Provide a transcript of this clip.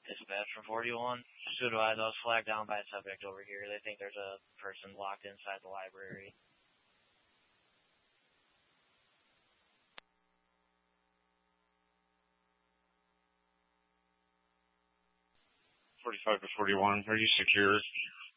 Dispatch from 41. Just advise I was flagged down by a subject over here. They think there's a person locked inside the library. 45 to 41. Are you secure?